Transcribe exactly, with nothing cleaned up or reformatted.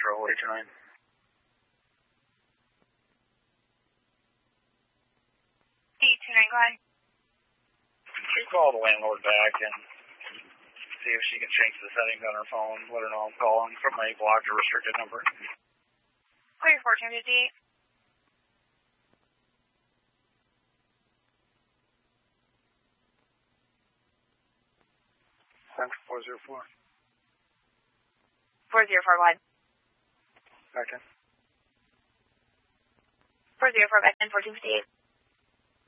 Travel eight two nine. eight two nine, go ahead. Can you call the landlord back and see if she can change the settings on her phone? Let her know I'm calling from a blocked or restricted number. Clear fourteen fifty-eight. Central four zero four. four zero four, go ahead. Back in. four zero four, back in, fourteen fifty-eight.